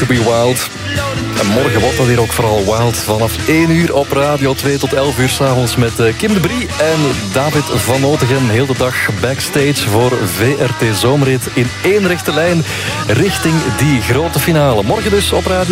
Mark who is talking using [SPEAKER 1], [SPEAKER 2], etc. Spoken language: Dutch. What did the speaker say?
[SPEAKER 1] to be wild. En morgen wordt dat hier ook vooral wild. Vanaf 1 uur op Radio 2 tot 11 uur 's avonds met Kim de Brie en David van Notegem. Heel de dag backstage voor VRT Zomerrit in één rechte lijn richting die grote finale. Morgen dus op Radio